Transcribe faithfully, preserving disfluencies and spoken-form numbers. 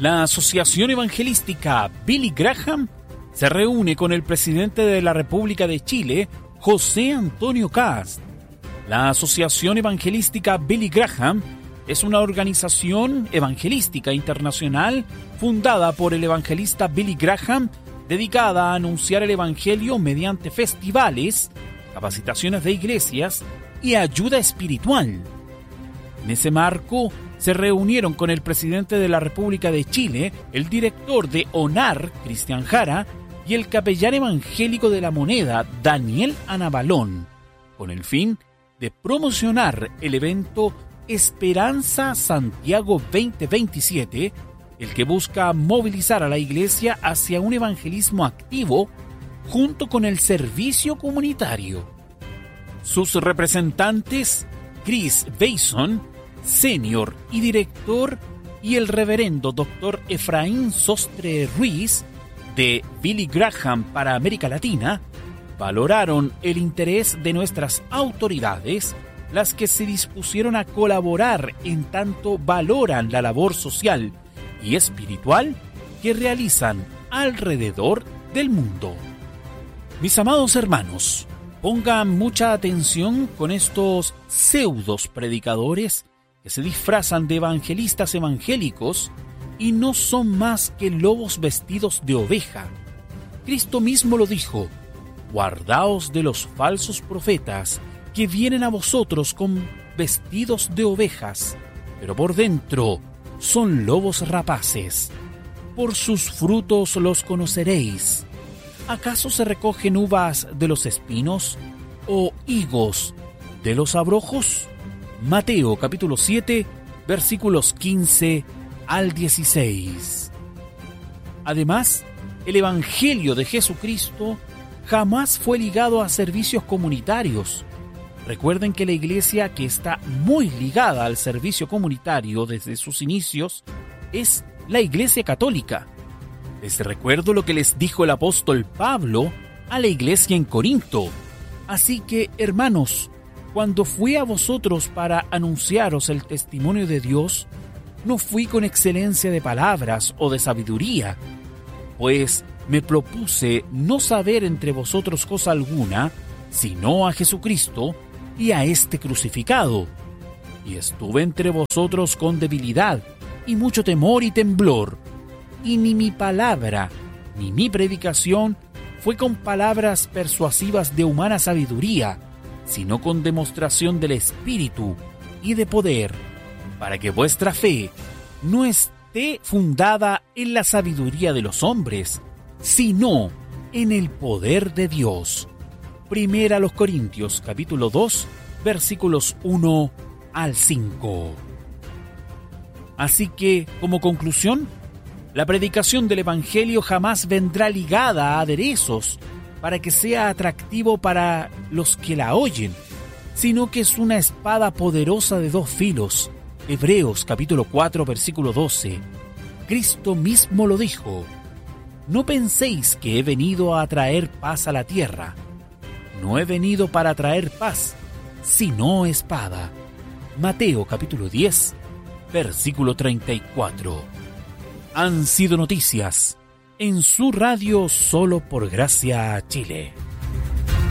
La Asociación Evangelística Billy Graham se reúne con el presidente de la República de Chile, José Antonio Kast. La Asociación Evangelística Billy Graham es una organización evangelística internacional fundada por el evangelista Billy Graham, dedicada a anunciar el evangelio mediante festivales, capacitaciones de iglesias y ayuda espiritual. En ese marco, se reunieron con el presidente de la República de Chile, el director de ONAR, Cristian Jara, y el capellán evangélico de La Moneda, Daniel Anabalón, con el fin de promocionar el evento Esperanza Santiago veinte veintisiete, el que busca movilizar a la iglesia hacia un evangelismo activo junto con el servicio comunitario. Sus representantes, Chris Bason, senior y director, y el reverendo doctor Efraín Sostre Ruiz, de Billy Graham para América Latina, valoraron el interés de nuestras autoridades, las que se dispusieron a colaborar en tanto valoran la labor social y espiritual que realizan alrededor del mundo. Mis amados hermanos, pongan mucha atención con estos pseudos predicadores que se disfrazan de evangelistas evangélicos y no son más que lobos vestidos de oveja. Cristo mismo lo dijo: guardaos de los falsos profetas que vienen a vosotros con vestidos de ovejas, pero por dentro son lobos rapaces. Por sus frutos los conoceréis. ¿Acaso se recogen uvas de los espinos o higos de los abrojos? Mateo capítulo siete, versículos quince al dieciséis. Además, el Evangelio de Jesucristo jamás fue ligado a servicios comunitarios. Recuerden que la iglesia que está muy ligada al servicio comunitario desde sus inicios es la Iglesia Católica. Les recuerdo lo que les dijo el apóstol Pablo a la iglesia en Corinto. Así que, hermanos, cuando fui a vosotros para anunciaros el testimonio de Dios, no fui con excelencia de palabras o de sabiduría, pues me propuse no saber entre vosotros cosa alguna, sino a Jesucristo y a este crucificado. Y estuve entre vosotros con debilidad y mucho temor y temblor, y ni mi palabra ni mi predicación fue con palabras persuasivas de humana sabiduría, sino con demostración del Espíritu y de poder, para que vuestra fe no esté fundada en la sabiduría de los hombres, sino en el poder de Dios. Primera a los Corintios, capítulo dos, versículos uno al cinco. Así que, como conclusión, la predicación del Evangelio jamás vendrá ligada a aderezos para que sea atractivo para los que la oyen, sino que es una espada poderosa de dos filos. Hebreos capítulo cuatro, versículo doce. Cristo mismo lo dijo: no penséis que he venido a traer paz a la tierra. No he venido para traer paz, sino espada. Mateo capítulo diez, versículo treinta y cuatro. Han sido noticias en su radio Solo por Gracia Chile.